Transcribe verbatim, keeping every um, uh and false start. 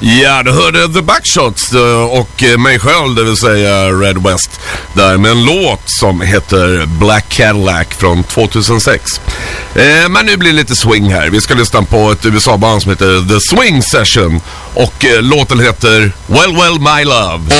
Ja, du hörde The Backshots och mig själv, det vill säga Red West, där med en låt som heter Black Cadillac från tvåtusensex. Eh, men nu blir det lite swing här. Vi ska lyssna på ett U S A-band som heter The Swing Session och eh, låten heter Well Well My Love.